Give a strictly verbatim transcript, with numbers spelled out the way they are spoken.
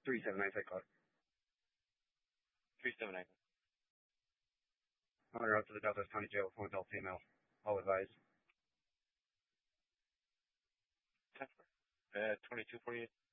three seven nine, site code. three seven nine. On route to the Delta County Jail with one adult female. All advised. ten four. Uh, twenty-two forty-eight.